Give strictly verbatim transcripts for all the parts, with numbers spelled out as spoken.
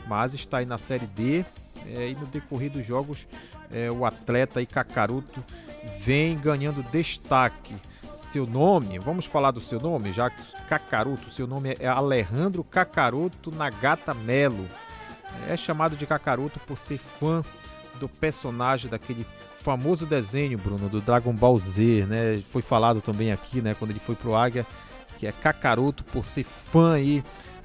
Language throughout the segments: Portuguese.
mas está aí na Série D, é, e no decorrer dos jogos é, o atleta aí Kakaroto vem ganhando destaque. Seu nome, vamos falar do seu nome, já que Kakaroto, seu nome é Alejandro Kakaroto Nagata Melo. É chamado de Kakaroto por ser fã do personagem daquele famoso desenho, Bruno, do Dragon Ball Z, né? Foi falado também aqui, né, quando ele foi pro Águia, que é Kakaroto por ser fã aí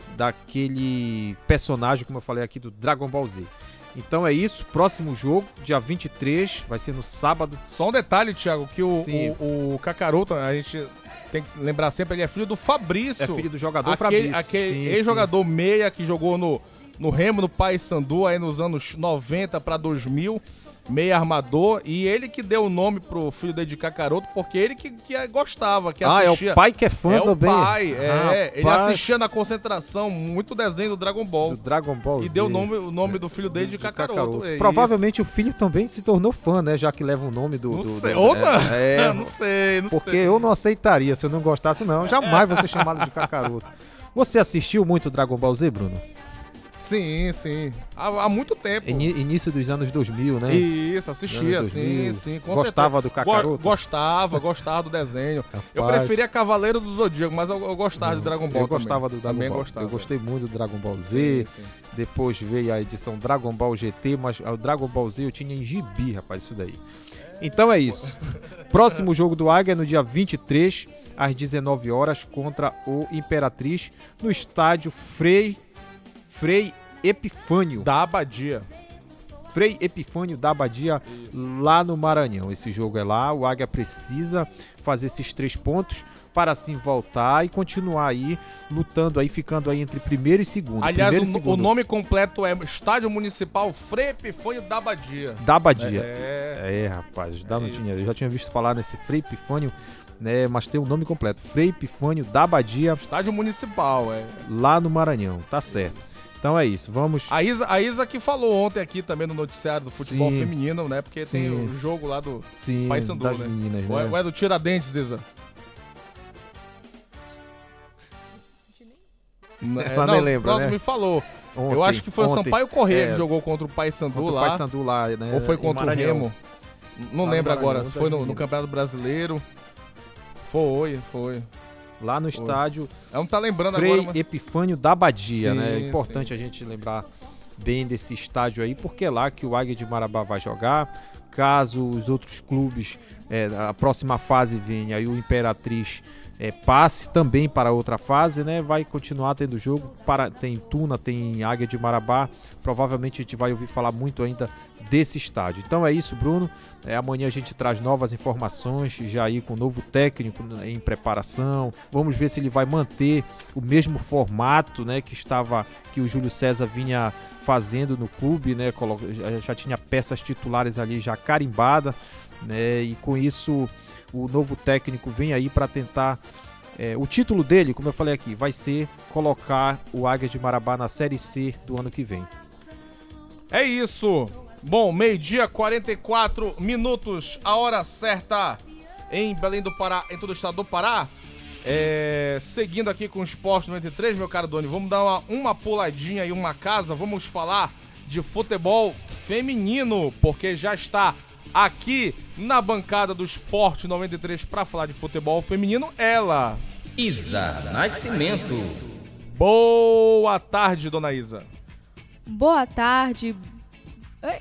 daquele personagem, como eu falei aqui, do Dragon Ball Z. Então é isso, próximo jogo, dia vinte e três, vai ser no sábado. Só um detalhe, Thiago, que o, o, o Kakaroto, a gente tem que lembrar sempre, ele é filho do Fabrício. É filho do jogador aquele, Fabrício. Aquele ex-jogador meia que jogou no, no Remo, no Paysandu, aí nos anos noventa para dois mil, meia armador, e ele que deu o nome pro filho dele de Kakaroto, porque ele que, que gostava, que assistia. Ah, é o pai que é fã é também. É o pai, é. Rapaz. Ele assistia na concentração muito desenho do Dragon Ball. Do Dragon Ball E Z. deu o nome, o nome do filho dele de, de Kakaroto. Kakaroto. É Provavelmente o filho também se tornou fã, né? Já que leva o nome do... Não do, sei, do, ou é, não. É, não sei, não porque sei. eu não aceitaria, se eu não gostasse, não. Jamais vou ser chamado de Kakaroto. Você assistiu muito Dragon Ball Z, Bruno? Sim, sim. Há, há muito tempo. In, início dos anos dois mil, né? Isso, assistia, sim, sim. Com gostava certeza. do Kakaroto? Go gostava, gostava do desenho. Rapaz. Eu preferia Cavaleiro do Zodíaco, mas eu, eu gostava Não, de Dragon Ball Eu gostava também. do Dragon também Ball. Gostava. Eu gostei muito do Dragon Ball Z. Sim, sim. Depois veio a edição Dragon Ball G T, mas o Dragon Ball Z eu tinha em gibi, rapaz, isso daí. Então é isso. Próximo jogo do Águia no dia vinte e três, às dezenove horas, contra o Imperatriz, no estádio Frei... Frei Epifânio. Da Abadia. Frei Epifânio da Abadia, isso. Lá no Maranhão. Esse jogo é lá, o Águia precisa fazer esses três pontos para assim voltar e continuar aí, lutando aí, ficando aí entre primeiro e segundo. Aliás, primeiro o, e segundo. o nome completo é Estádio Municipal Frei Epifânio da Abadia. Da Abadia. É, é rapaz, já, é não tinha, eu já tinha visto falar nesse Frei Epifânio, né, mas tem o um nome completo, Frei Epifânio da Abadia. Estádio Municipal, é. Lá no Maranhão, tá certo. Então é isso, vamos... A Isa, a Isa que falou ontem aqui também no noticiário do futebol Sim. feminino, né? Porque Sim. tem o jogo lá do Sim, Paysandu, das né? meninas, Ou é, né? ou é do Tiradentes, Isa? É, Ela não, nem lembra, não, né? me falou. Ontem, Eu acho que foi ontem, o Sampaio Corrêa é, que jogou contra o Paysandu contra o lá. Paysandu lá, né? Ou foi em contra o Maranhão. Remo. Não Lá lembro no agora, Maranhão, se foi no, das no meninas. Campeonato Brasileiro. Foi, foi. Lá no Foi. estádio Ela não tá lembrando Frei agora, mas... Epifânio da Abadia, Sim, né? É importante sim. a gente lembrar bem desse estádio aí, porque é lá que o Águia de Marabá vai jogar. Caso os outros clubes, é, a próxima fase venha e o Imperatriz é, passe também para outra fase, né? Vai continuar tendo jogo. Para, tem Tuna, tem Águia de Marabá. Provavelmente a gente vai ouvir falar muito ainda desse estádio. Então é isso, Bruno. É, amanhã a gente traz novas informações, já aí com o novo técnico em preparação. Vamos ver se ele vai manter o mesmo formato, né, que estava, que o Júlio César vinha fazendo no clube, né? Já tinha peças titulares ali já carimbadas, né? E com isso o novo técnico vem aí para tentar. É, o título dele, como eu falei aqui, vai ser colocar o Águia de Marabá na Série C do ano que vem. É isso. Bom, meio-dia, quarenta e quatro minutos, a hora certa em Belém do Pará, em todo o estado do Pará. É, seguindo aqui com o Esporte noventa e três, meu caro Doni, vamos dar uma, uma puladinha e uma casa, vamos falar de futebol feminino, porque já está aqui na bancada do Esporte noventa e três para falar de futebol feminino, ela, Isa Nascimento. Boa tarde, dona Isa. Boa tarde. Oi?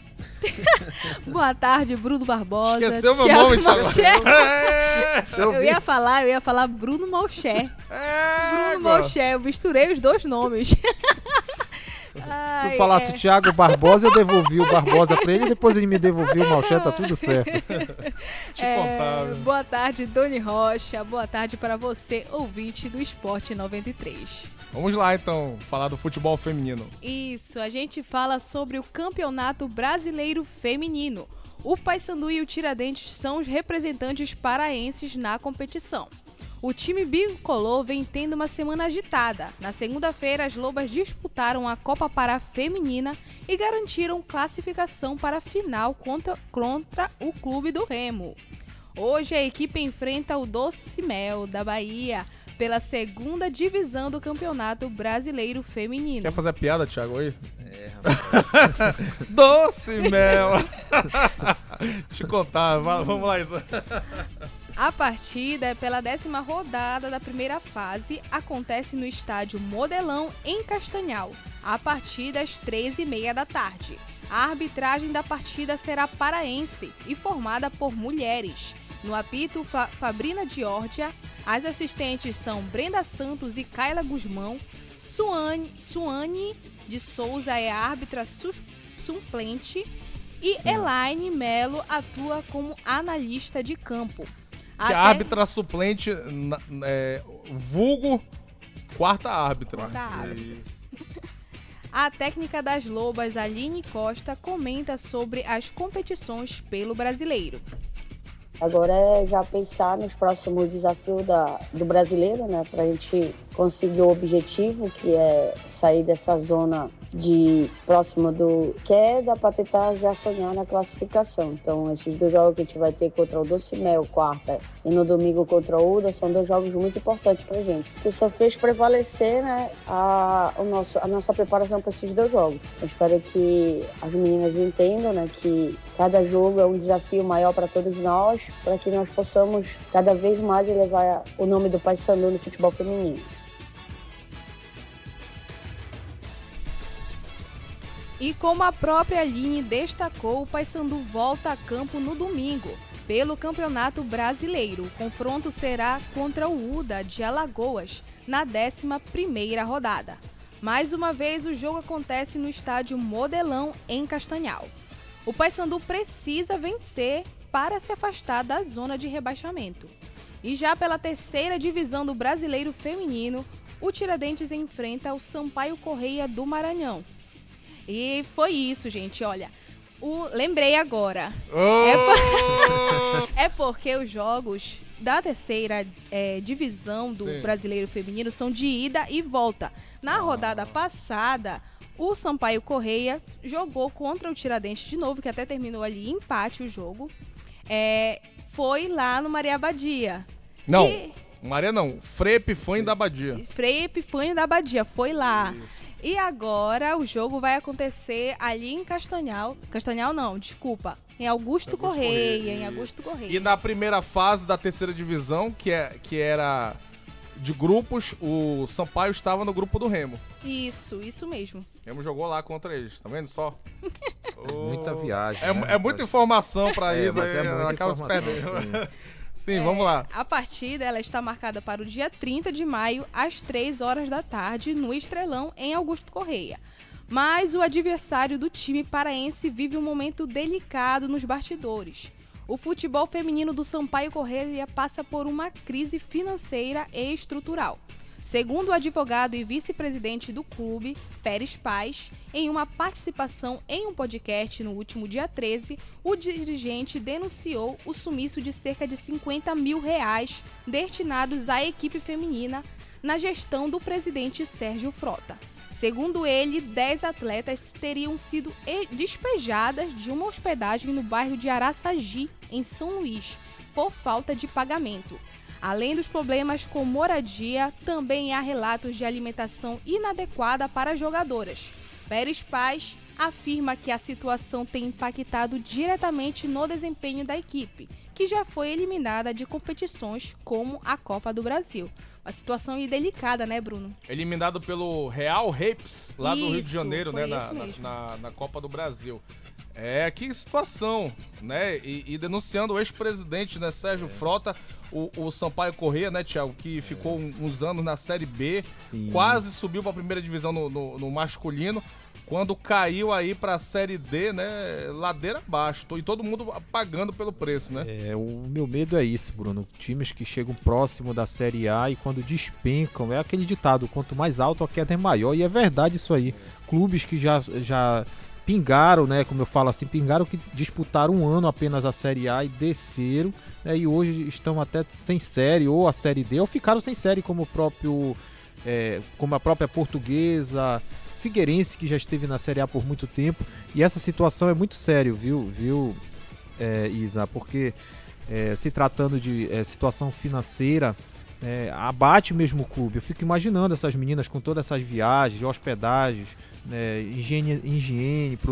Boa tarde, Bruno Barbosa. Esqueceu meu Thiago nome, Thiago. Malcher. É, Eu ia falar, eu ia falar Bruno Malcher. é, Bruno Malcher, eu misturei os dois nomes. Se Ai, tu falasse é. Thiago Barbosa, eu devolvi o Barbosa pra ele e depois ele me devolveu o Malcher, tá tudo certo. te É, contar, viu? boa tarde, Doni Rocha. Boa tarde para você, ouvinte do Esporte noventa e três. Vamos lá, então, falar do futebol feminino. Isso, a gente fala sobre o Campeonato Brasileiro Feminino. O Paysandu e o Tiradentes são os representantes paraenses na competição. O time bicolor vem tendo uma semana agitada. Na segunda-feira, as Lobas disputaram a Copa Pará Feminina e garantiram classificação para a final contra, contra o Clube do Remo. Hoje, a equipe enfrenta o Doce Mel, da Bahia, pela segunda divisão do Campeonato Brasileiro Feminino. Quer fazer piada, Thiago, aí? É, rapaz. Doce mel. Te contar, va- vamos lá, Isa. A partida é pela décima rodada da primeira fase, acontece no estádio Modelão, em Castanhal, a partir das treze e meia da tarde. A arbitragem da partida será paraense e formada por mulheres. No apito, Fa- Fabrina Giorgia, as assistentes são Brenda Santos e Kayla Guzmão. Suane, Suane de Souza é a árbitra su- suplente e Sim. Elaine Melo atua como analista de campo. Que a árbitra suplente, na- é, vulgo, quarta árbitra. Quarta árbitra. Isso. A técnica das Lobas, Aline Costa, comenta sobre as competições pelo Brasileiro. Agora é já pensar nos próximos desafios da, do brasileiro, né? Para a gente conseguir o objetivo, que é sair dessa zona de próximo do... que é dá para tentar já sonhar na classificação. Então, esses dois jogos que a gente vai ter contra o Doce Mel, quarta, e no domingo contra o Uda, são dois jogos muito importantes para a gente. Que só fez prevalecer, né, a, o nosso, a nossa preparação para esses dois jogos. Eu espero que as meninas entendam, né, que cada jogo é um desafio maior para todos nós, para que nós possamos cada vez mais elevar o nome do Paysandu no futebol feminino. E como a própria Aline destacou, o Paysandu volta a campo no domingo, pelo Campeonato Brasileiro. O confronto será contra o Uda de Alagoas, na décima primeira rodada. Mais uma vez, o jogo acontece no estádio Modelão, em Castanhal. O Paysandu precisa vencer para se afastar da zona de rebaixamento. E já pela terceira divisão do Brasileiro Feminino, o Tiradentes enfrenta o Sampaio Correia do Maranhão. E foi isso, gente, olha, o... lembrei agora, Oh! é, por... é porque os jogos da terceira é, divisão do Sim. Brasileiro Feminino são de ida e volta. Na rodada passada, o Sampaio Correia jogou contra o Tiradentes de novo, que até terminou ali empate o jogo, é, foi lá no Maria Abadia. Não, E... Maria não, Frei Epifânio da Abadia. Frei Epifânio da Abadia, foi lá. Isso. E agora o jogo vai acontecer ali em Castanhal. Castanhal não, desculpa. Em Augusto, Augusto Correia, Correia, em isso. Augusto Correia. E na primeira fase da terceira divisão, que, é, que era de grupos, o Sampaio estava no grupo do Remo. Isso, isso mesmo. O Remo jogou lá contra eles, tá vendo só? Muita viagem. É, né? é muita informação pra É, Isa, mas é aí, muita ela acaba se informação, perdendo. sim. Sim, vamos lá. A partida ela está marcada para o dia trinta de maio, às três horas da tarde, no Estrelão, em Augusto Correia. Mas o adversário do time paraense vive um momento delicado nos bastidores. O futebol feminino do Sampaio Correia passa por uma crise financeira e estrutural. Segundo o advogado e vice-presidente do clube, Pérez Paz, em uma participação em um podcast no último dia treze, o dirigente denunciou o sumiço de cerca de cinquenta mil reais destinados à equipe feminina na gestão do presidente Sérgio Frota. Segundo ele, dez atletas teriam sido despejadas de uma hospedagem no bairro de Araçagi, em São Luís, por falta de pagamento. Além dos problemas com moradia, também há relatos de alimentação inadequada para jogadoras. Pérez Paz afirma que a situação tem impactado diretamente no desempenho da equipe, que já foi eliminada de competições como a Copa do Brasil. Uma situação delicada, né, Bruno? Eliminado pelo Real Rapes, lá do Rio de Isso, Janeiro, né, foi na, isso na, mesmo. na, na Copa do Brasil. É, que situação, né? E, e denunciando o ex-presidente, né, Sérgio Frota, o, o Sampaio Correia, né, Thiago, que ficou um- uns anos na Série B, Sim. quase subiu para a primeira divisão no, no- no masculino, quando caiu aí para a Série D, né, ladeira abaixo, e todo mundo pagando pelo preço, né? É, o meu medo é isso, Bruno. Times que chegam próximo da Série A e quando despencam, é aquele ditado, quanto mais alto a queda é maior, e é verdade isso aí. Clubes que já, já pingaram, né, como eu falo assim, pingaram que disputaram um ano apenas a Série A e desceram, né, e hoje estão até sem série, ou a Série D, ou ficaram sem série, como o próprio, é, como a própria Portuguesa, Figueirense, que já esteve na Série A por muito tempo, e essa situação é muito sério, viu, viu é, Isa, porque é, se tratando de é, situação financeira, é, abate mesmo o clube. Eu fico imaginando essas meninas com todas essas viagens, hospedagens, né, higiene, higiene